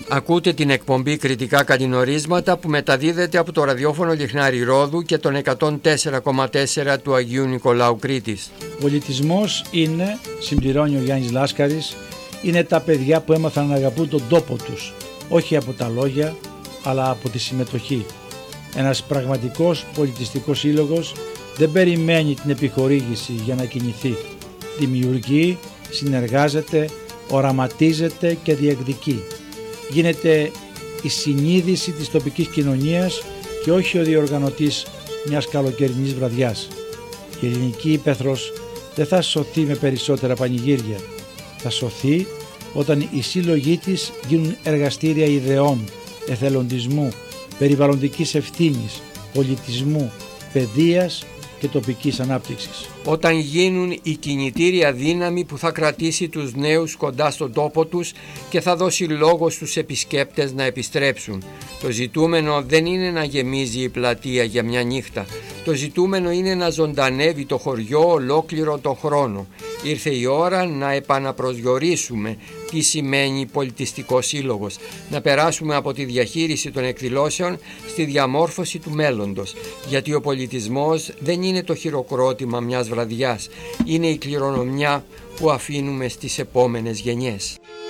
Ακούτε την εκπομπή Κριτικά Καλλινορίσματα που μεταδίδεται από το ραδιόφωνο Λιχνάρι Ρόδου και τον 104,4 του Αγίου Νικολάου Κρήτης. Πολιτισμός είναι, συμπληρώνει ο Γιάννης Λάσκαρης, είναι τα παιδιά που έμαθαν να αγαπούν τον τόπο τους, όχι από τα λόγια, αλλά από τη συμμετοχή. Ένας πραγματικός πολιτιστικός σύλλογος δεν περιμένει την επιχορήγηση για να κινηθεί. Δημιουργεί, συνεργάζεται, οραματίζεται και διεκδικεί. Γίνεται η συνείδηση της τοπικής κοινωνίας και όχι ο διοργανωτής μιας καλοκαιρινής βραδιάς. Η ελληνική ύπαιθρος δεν θα σωθεί με περισσότερα πανηγύρια. Θα σωθεί όταν οι σύλλογοι της γίνουν εργαστήρια ιδεών, εθελοντισμού, περιβαλλοντικής ευθύνης, πολιτισμού, παιδείας και τοπικής ανάπτυξης. Όταν γίνουν η κινητήρια δύναμη που θα κρατήσει τους νέους κοντά στον τόπο τους και θα δώσει λόγο στους επισκέπτες να επιστρέψουν. Το ζητούμενο δεν είναι να γεμίζει η πλατεία για μια νύχτα. Το ζητούμενο είναι να ζωντανεύει το χωριό ολόκληρο τον χρόνο. Ήρθε η ώρα να επαναπροσδιορίσουμε τι σημαίνει πολιτιστικός σύλλογος, να περάσουμε από τη διαχείριση των εκδηλώσεων στη διαμόρφωση του μέλλοντος, γιατί ο πολιτισμός δεν είναι το χειροκρότημα μιας βραδιάς, είναι η κληρονομιά που αφήνουμε στις επόμενες γενιές.